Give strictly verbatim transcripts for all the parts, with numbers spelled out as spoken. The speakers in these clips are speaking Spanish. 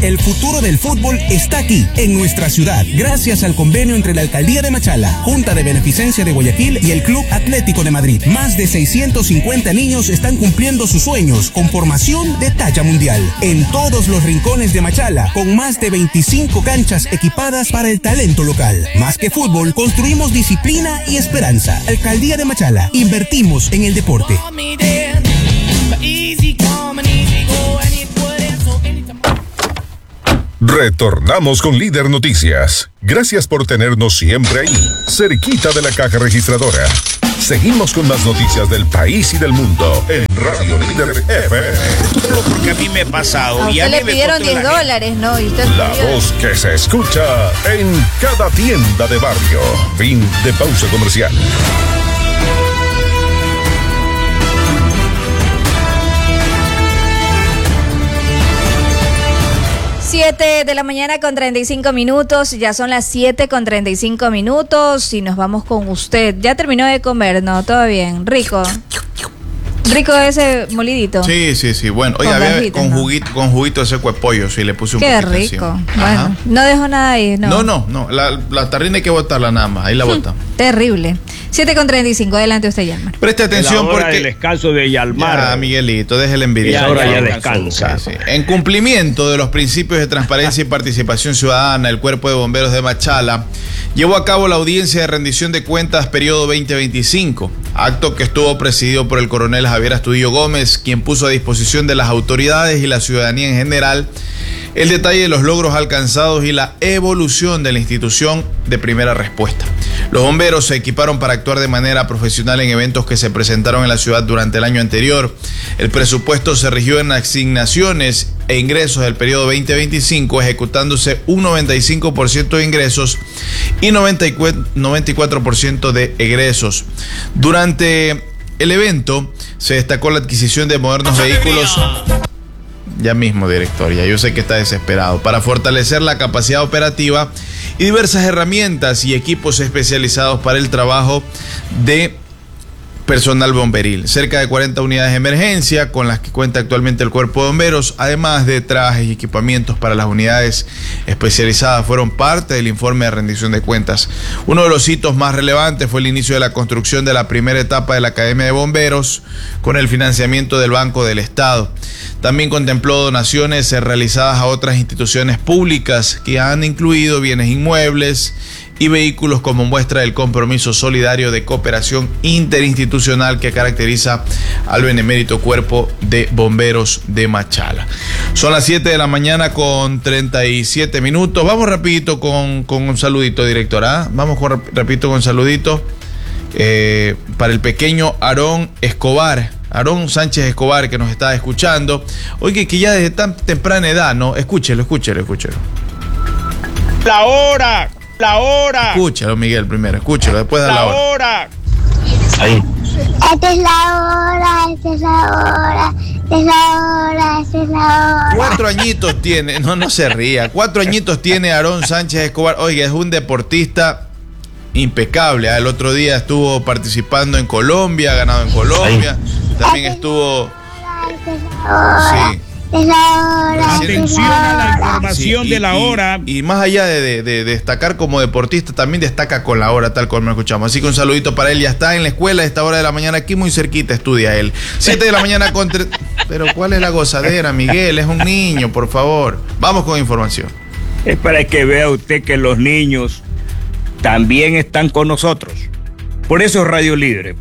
El futuro del fútbol está aquí, en nuestra ciudad, gracias al convenio entre la Alcaldía de Machala, Junta de Beneficencia de Guayaquil y el Club Atlético de Madrid. Más de seiscientos cincuenta niños están cumpliendo sus sueños con formación de talla mundial. En todos los rincones de Machala, con más de veinticinco canchas equipadas para el talento local. Más que fútbol, construimos disciplina y esperanza. Alcaldía de Machala, invertimos en el deporte. Retornamos con Líder Noticias. Gracias por tenernos siempre ahí, cerquita de la caja registradora. Seguimos con más noticias del país y del mundo en Radio Líder F M. Porque a mí me ha pasado. A usted le pidieron diez dólares, ¿no? Y usted la voz que se escucha en cada tienda de barrio. Fin de pausa comercial. siete de la mañana con treinta y cinco minutos, ya son las siete con treinta y cinco minutos y nos vamos con usted. ¿Ya terminó de comer? No, todo bien. Rico. Rico ese molidito. Sí, sí, sí. Bueno, oiga, con, había, con, ¿no? juguito, con juguito de seco de pollo, sí, le puse un Qué poquito rico. encima. Bueno, ajá. No dejó nada ahí, ¿no? No, no, no. La, la tarrina hay que botarla nada más. Ahí la bota. Terrible. siete con treinta y cinco, adelante usted, Yalmar. Preste atención porque... porque... el descanso de Yalmar. Ah, Miguelito, déjele envidiar. Ahora ya descansa. Sí, sí. En cumplimiento de los principios de transparencia y participación ciudadana, el Cuerpo de Bomberos de Machala llevó a cabo la audiencia de rendición de cuentas periodo veinte veinticinco, acto que estuvo presidido por el coronel Javier Astudillo Gómez, quien puso a disposición de las autoridades y la ciudadanía en general el detalle de los logros alcanzados y la evolución de la institución de primera respuesta. Los bomberos se equiparon para actuar de manera profesional en eventos que se presentaron en la ciudad durante el año anterior. El presupuesto se rigió en asignaciones e ingresos del periodo veinte veinticinco, ejecutándose un noventa y cinco por ciento de ingresos y noventa y cuatro por ciento de egresos. Durante el evento se destacó la adquisición de modernos vehículos. Ya mismo, director, ya yo sé que está desesperado. Para fortalecer la capacidad operativa y diversas herramientas y equipos especializados para el trabajo de personal bomberil. Cerca de cuarenta unidades de emergencia con las que cuenta actualmente el Cuerpo de Bomberos, además de trajes y equipamientos para las unidades especializadas, fueron parte del informe de rendición de cuentas. Uno de los hitos más relevantes fue el inicio de la construcción de la primera etapa de la Academia de Bomberos con el financiamiento del Banco del Estado. También contempló donaciones realizadas a otras instituciones públicas que han incluido bienes inmuebles y vehículos como muestra del compromiso solidario de cooperación interinstitucional que caracteriza al benemérito Cuerpo de Bomberos de Machala. Son las siete de la mañana con treinta y siete minutos. Vamos rapidito con, con un saludito, directora. ¿eh? Vamos con, rapidito con un saludito eh, para el pequeño Aarón Escobar. Aarón Sánchez Escobar, que nos está escuchando. Oye, que ya desde tan temprana edad, ¿no? Escúchelo, escúchelo, escúchelo. La hora, la hora. Escúchalo, Miguel, primero, escúchalo, después da la, la hora. hora. Ahí. Esta es la hora, esta es la hora, esta es la hora, esta es la hora. Cuatro añitos tiene, no, no se ría. Cuatro añitos tiene Aarón Sánchez Escobar. Oiga, es un deportista impecable. El otro día estuvo participando en Colombia, ha ganado en Colombia. También estuvo. Sí. Atención a la información sí, y, de la hora. Y, y más allá de, de, de destacar como deportista, también destaca con la hora, tal como lo escuchamos. Así que un saludito para él. Ya está en la escuela a esta hora de la mañana, aquí muy cerquita estudia él. siete de la mañana con tre... Pero ¿cuál es la gozadera, Miguel? Es un niño, por favor. Vamos con información. Es para que vea usted que los niños también están con nosotros. Por eso es Radio Libre.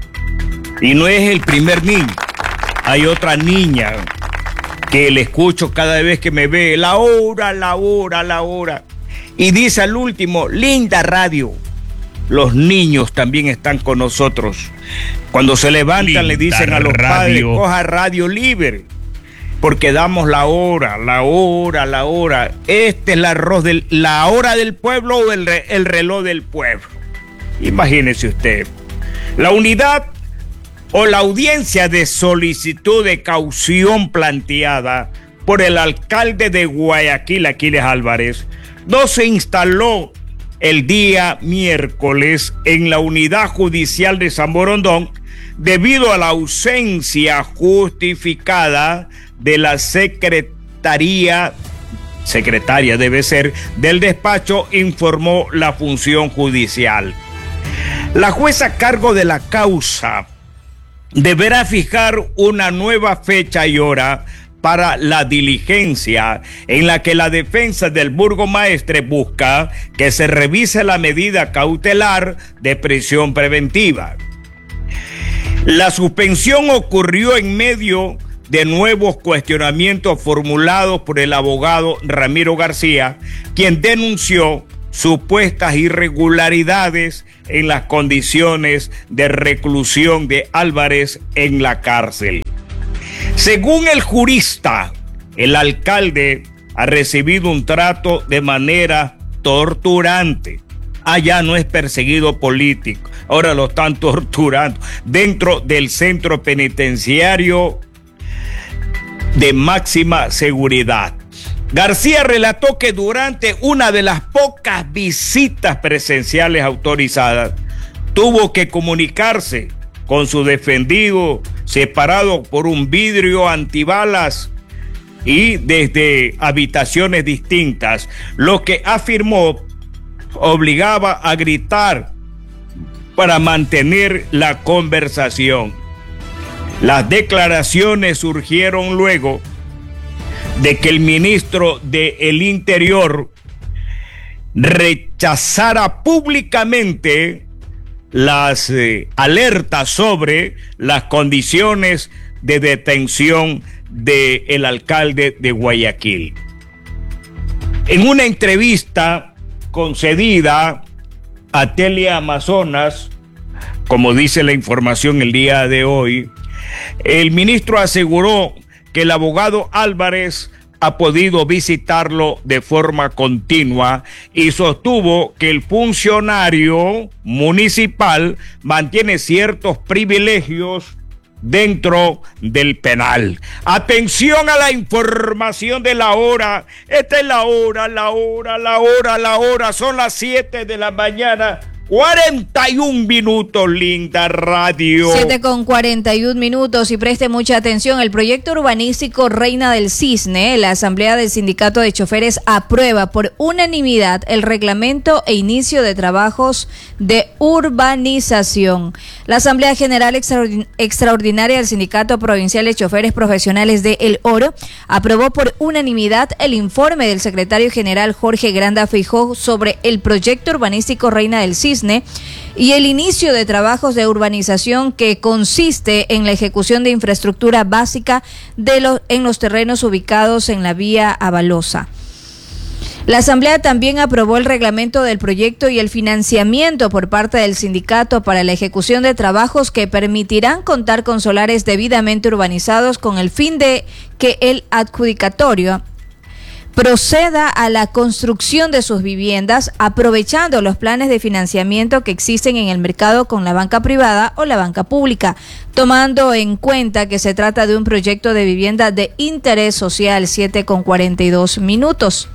Y no es el primer niño. Hay otra niña que le escucho cada vez que me ve, la hora, la hora, la hora. Y dice al último, linda radio. Los niños también están con nosotros. Cuando se levantan linda le dicen a los radio. padres, coja Radio Libre, porque damos la hora, la hora, la hora. Este es la, arroz del, la hora del pueblo o el, re, el reloj del pueblo. Imagínese usted. La unidad o la audiencia de solicitud de caución planteada por el alcalde de Guayaquil, Aquiles Álvarez, no se instaló el día miércoles en la unidad judicial de San Borondón debido a la ausencia justificada de la Secretaría secretaria debe ser, del despacho, informó la función judicial. La jueza a cargo de la causa deberá fijar una nueva fecha y hora para la diligencia en la que la defensa del burgomaestre busca que se revise la medida cautelar de prisión preventiva. La suspensión ocurrió en medio de nuevos cuestionamientos formulados por el abogado Ramiro García, quien denunció supuestas irregularidades en las condiciones de reclusión de Álvarez en la cárcel. Según el jurista, el alcalde ha recibido un trato de manera torturante. Allá no es perseguido político, ahora lo están torturando dentro del centro penitenciario de máxima seguridad. García relató que durante una de las pocas visitas presenciales autorizadas, tuvo que comunicarse con su defendido separado por un vidrio antibalas y desde habitaciones distintas, lo que afirmó obligaba a gritar para mantener la conversación. Las declaraciones surgieron luego de que el ministro del Interior rechazara públicamente las eh, alertas sobre las condiciones de detención del alcalde de Guayaquil. En una entrevista concedida a Teleamazonas, como dice la información el día de hoy, el ministro aseguró que el abogado Álvarez ha podido visitarlo de forma continua y sostuvo que el funcionario municipal mantiene ciertos privilegios dentro del penal. Atención a la información de la hora. Esta es la hora, la hora, la hora, la hora. Son las siete de la mañana. cuarenta y un minutos, linda radio. siete con cuarenta y un minutos y preste mucha atención. El proyecto urbanístico Reina del Cisne, la Asamblea del Sindicato de Choferes aprueba por unanimidad el reglamento e inicio de trabajos de urbanización. La Asamblea General Extraordinaria del Sindicato Provincial de Choferes Profesionales de El Oro aprobó por unanimidad el informe del secretario general Jorge Granda Feijó sobre el proyecto urbanístico Reina del Cisne y el inicio de trabajos de urbanización que consiste en la ejecución de infraestructura básica de los, en los terrenos ubicados en la vía Avalosa. La Asamblea también aprobó el reglamento del proyecto y el financiamiento por parte del sindicato para la ejecución de trabajos que permitirán contar con solares debidamente urbanizados con el fin de que el adjudicatorio proceda a la construcción de sus viviendas aprovechando los planes de financiamiento que existen en el mercado con la banca privada o la banca pública, tomando en cuenta que se trata de un proyecto de vivienda de interés social. Siete con cuarenta y dos minutos.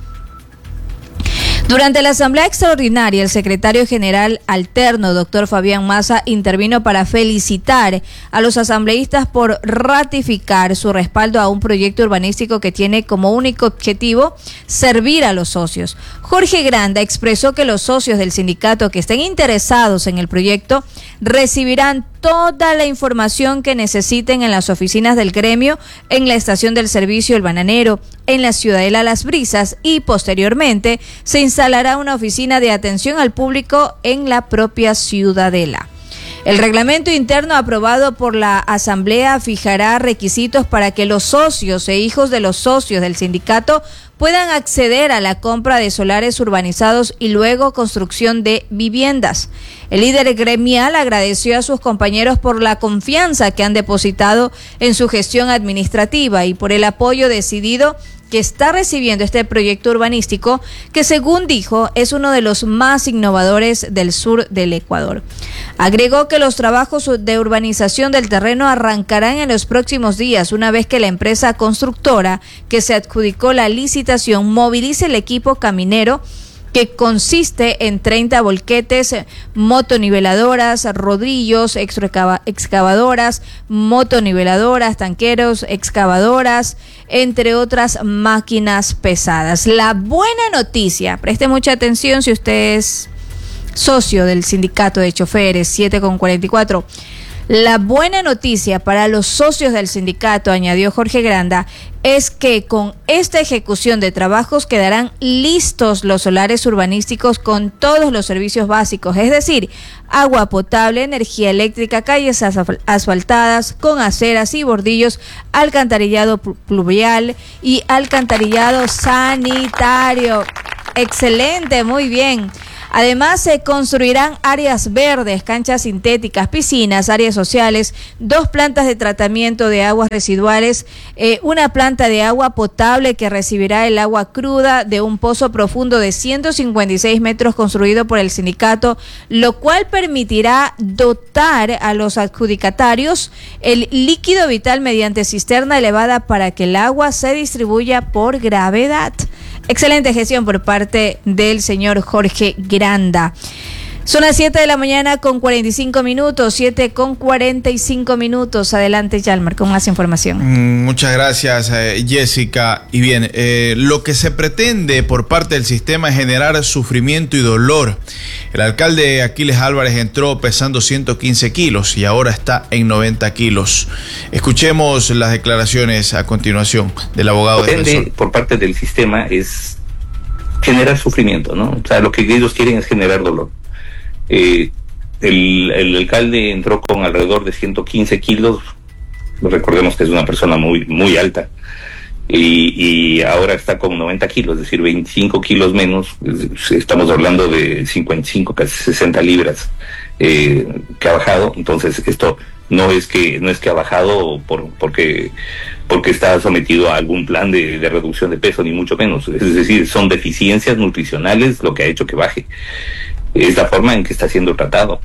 Durante la asamblea extraordinaria, el secretario general alterno, doctor Fabián Maza, intervino para felicitar a los asambleístas por ratificar su respaldo a un proyecto urbanístico que tiene como único objetivo servir a los socios. Jorge Granda expresó que los socios del sindicato que estén interesados en el proyecto recibirán toda la información que necesiten en las oficinas del gremio, en la estación del servicio El Bananero, en la Ciudadela Las Brisas y posteriormente se instalará una oficina de atención al público en la propia Ciudadela. El reglamento interno aprobado por la Asamblea fijará requisitos para que los socios e hijos de los socios del sindicato puedan acceder a la compra de solares urbanizados y luego construcción de viviendas. El líder gremial agradeció a sus compañeros por la confianza que han depositado en su gestión administrativa y por el apoyo decidido que está recibiendo este proyecto urbanístico que, según dijo, es uno de los más innovadores del sur del Ecuador. Agregó que los trabajos de urbanización del terreno arrancarán en los próximos días, una vez que la empresa constructora que se adjudicó la licitación movilice el equipo caminero que consiste en treinta volquetes, motoniveladoras, rodillos, extra- excavadoras, motoniveladoras, tanqueros, excavadoras, entre otras máquinas pesadas. La buena noticia, preste mucha atención si usted es socio del sindicato de choferes, siete con cuarenta y cuatro. La buena noticia para los socios del sindicato, añadió Jorge Granda, es que con esta ejecución de trabajos quedarán listos los solares urbanísticos con todos los servicios básicos, es decir, agua potable, energía eléctrica, calles asf- asfaltadas con aceras y bordillos, alcantarillado pluvial y alcantarillado sanitario. Excelente, muy bien. Además, se construirán áreas verdes, canchas sintéticas, piscinas, áreas sociales, dos plantas de tratamiento de aguas residuales, eh, una planta de agua potable que recibirá el agua cruda de un pozo profundo de ciento cincuenta y seis metros construido por el sindicato, lo cual permitirá dotar a los adjudicatarios el líquido vital mediante cisterna elevada para que el agua se distribuya por gravedad. Excelente gestión por parte del señor Jorge Granda. Son las siete de la mañana con cuarenta y cinco minutos, siete con cuarenta y cinco minutos. Adelante, Yalmar, con más información. Mm, muchas gracias, eh, Jessica. Y bien, eh, lo que se pretende por parte del sistema es generar sufrimiento y dolor. El alcalde Aquiles Álvarez entró pesando ciento quince kilos y ahora está en noventa kilos. Escuchemos las declaraciones a continuación del abogado Lo que pretende defensor. por parte del sistema es generar sufrimiento, ¿no? O sea, lo que ellos quieren es generar dolor. Eh, el, el alcalde entró con alrededor de ciento quince kilos, recordemos que es una persona muy muy alta, y, y ahora está con noventa kilos, es decir, veinticinco kilos menos. Estamos hablando de cincuenta y cinco, casi sesenta libras eh, que ha bajado. Entonces esto no es que no es que ha bajado por porque porque está sometido a algún plan de, de reducción de peso, ni mucho menos. Es decir, son deficiencias nutricionales lo que ha hecho que baje. Es la forma en que está siendo tratado.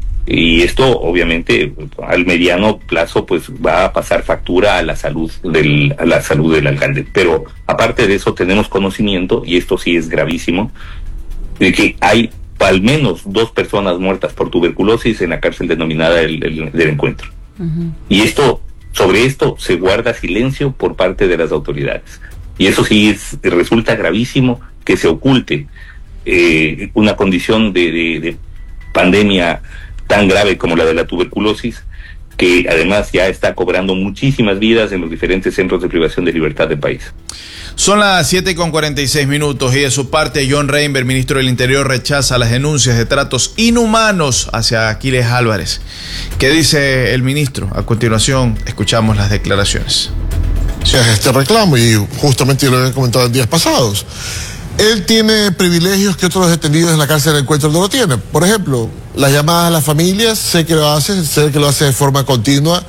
Y esto, obviamente, al mediano plazo, pues va a pasar factura a la salud del, a la salud del alcalde. Pero aparte de eso, tenemos conocimiento, y esto sí es gravísimo, de que hay al menos dos personas muertas por tuberculosis en la cárcel denominada el, el, del Encuentro. Uh-huh. Y esto, sobre esto, se guarda silencio por parte de las autoridades. Y eso sí es, resulta gravísimo que se oculte Eh, una condición de, de, de pandemia tan grave como la de la tuberculosis, que además ya está cobrando muchísimas vidas en los diferentes centros de privación de libertad del país. Son las siete con cuarenta y seis minutos y de su parte John Reinberg, ministro del Interior, rechaza las denuncias de tratos inhumanos hacia Aquiles Álvarez. ¿Qué dice el ministro? A continuación escuchamos las declaraciones. Este reclamo, y justamente yo lo había comentado en días pasados. Él tiene privilegios que otros detenidos en la cárcel del Encuentro no lo tienen. Por ejemplo, las llamadas a las familias, sé que lo hace, sé que lo hace de forma continua.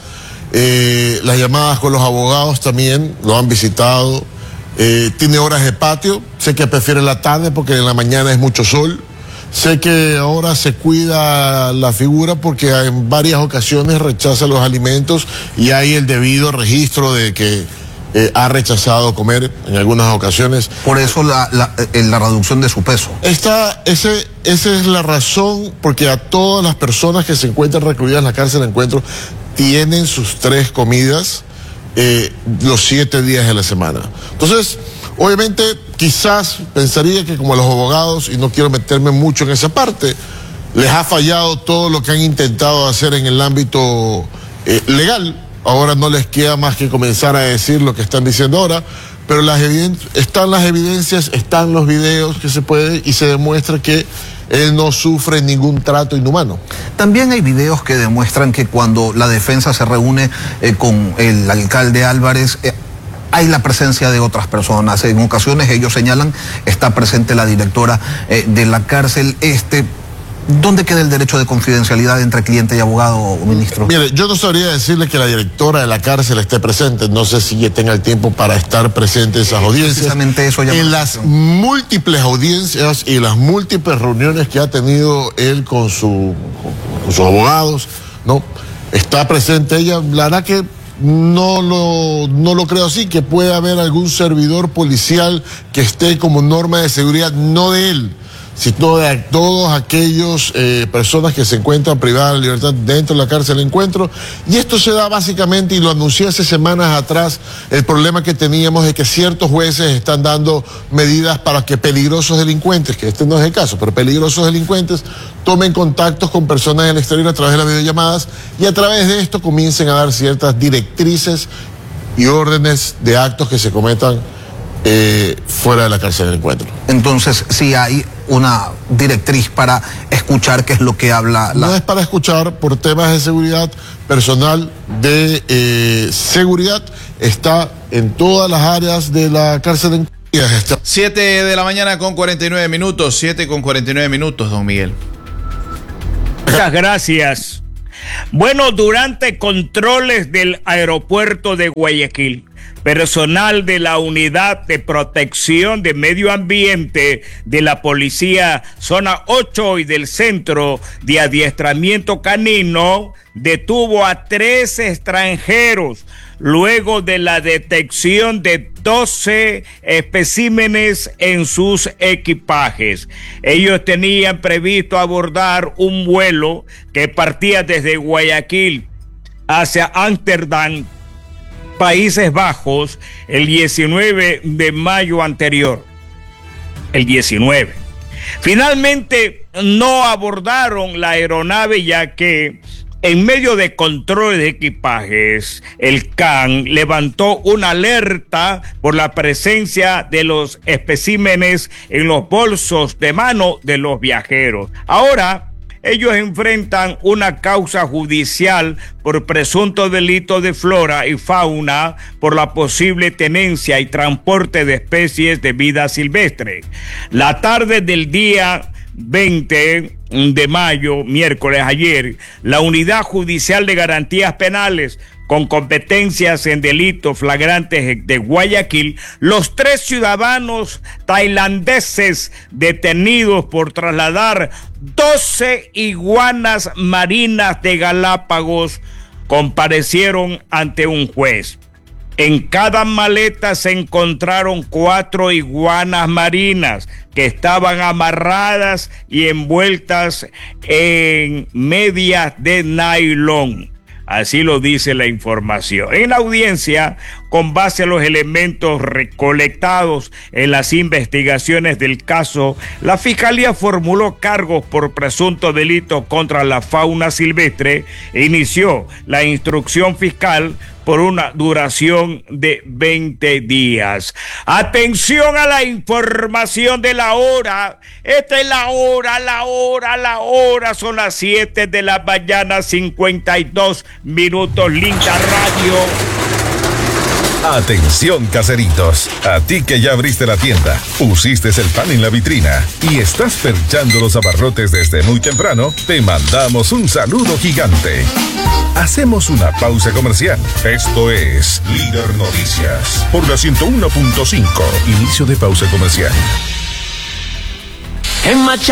Eh, las llamadas con los abogados también lo han visitado. Eh, tiene horas de patio, sé que prefiere la tarde porque en la mañana es mucho sol. Sé que ahora se cuida la figura porque en varias ocasiones rechaza los alimentos y hay el debido registro de que Eh, ha rechazado comer en algunas ocasiones. Por eso la, la, la reducción de su peso. Esta, ese, esa es la razón, porque a todas las personas que se encuentran recluidas en la cárcel de Encuentro tienen sus tres comidas eh, los siete días de la semana. Entonces, obviamente, quizás pensaría que como los abogados, y no quiero meterme mucho en esa parte, les ha fallado todo lo que han intentado hacer en el ámbito eh, legal. Ahora no les queda más que comenzar a decir lo que están diciendo ahora, pero las están las evidencias, están los videos que se puede y se demuestra que él no sufre ningún trato inhumano. También hay videos que demuestran que cuando la defensa se reúne eh, con el alcalde Álvarez, eh, hay la presencia de otras personas. En ocasiones ellos señalan, está presente la directora eh, de la cárcel. Este... ¿Dónde queda el derecho de confidencialidad entre cliente y abogado, ministro? Mire, yo no sabría decirle que la directora de la cárcel esté presente. No sé si ella tenga el tiempo para estar presente en esas audiencias. Precisamente eso ya en las múltiples audiencias y las múltiples reuniones que ha tenido él con, su, con sus abogados, ¿no? Está presente ella. La verdad que no lo, no lo creo así, que pueda haber algún servidor policial que esté como norma de seguridad, no de él, sino de todos aquellos eh, personas que se encuentran privadas de libertad dentro de la cárcel de Encuentro. Y esto se da básicamente, y lo anuncié hace semanas atrás, el problema que teníamos de que ciertos jueces están dando medidas para que peligrosos delincuentes, que este no es el caso, pero peligrosos delincuentes, tomen contactos con personas en el exterior a través de las videollamadas y a través de esto comiencen a dar ciertas directrices y órdenes de actos que se cometan Eh, fuera de la cárcel del Encuentro. Entonces, sí hay una directriz para escuchar qué es lo que habla la... No es para escuchar, por temas de seguridad, personal de eh, seguridad está en todas las áreas de la cárcel del Encuentro. siete de la mañana con cuarenta y nueve minutos, siete con cuarenta y nueve minutos, don Miguel. Muchas gracias. Bueno, durante controles del aeropuerto de Guayaquil, personal de la Unidad de Protección de Medio Ambiente de la Policía Zona ocho y del Centro de Adiestramiento Canino detuvo a tres extranjeros luego de la detección de doce especímenes en sus equipajes. Ellos tenían previsto abordar un vuelo que partía desde Guayaquil hacia Ámsterdam, Países Bajos, el diecinueve de mayo anterior. El diecinueve. Finalmente no abordaron la aeronave, ya que en medio de controles de equipajes, el C A N levantó una alerta por la presencia de los especímenes en los bolsos de mano de los viajeros. Ahora, ellos enfrentan una causa judicial por presunto delito de flora y fauna por la posible tenencia y transporte de especies de vida silvestre. La tarde del día veinte de mayo, miércoles ayer, la Unidad Judicial de Garantías Penales, con competencias en delitos flagrantes de Guayaquil, los tres ciudadanos tailandeses detenidos por trasladar doce iguanas marinas de Galápagos comparecieron ante un juez. En cada maleta se encontraron cuatro iguanas marinas que estaban amarradas y envueltas en medias de nylon. Así lo dice la información. En la audiencia, con base a los elementos recolectados en las investigaciones del caso, la Fiscalía formuló cargos por presunto delito contra la fauna silvestre e inició la instrucción fiscal por una duración de veinte días. Atención a la información de la hora. Esta es la hora, la hora, la hora. Son las siete de la mañana, cincuenta y dos minutos. Linda Radio. Atención, caseritos, a ti que ya abriste la tienda, pusiste el pan en la vitrina y estás perchando los abarrotes desde muy temprano, te mandamos un saludo gigante. Hacemos una pausa comercial. Esto es Líder Noticias por la ciento uno punto cinco. Inicio de pausa comercial.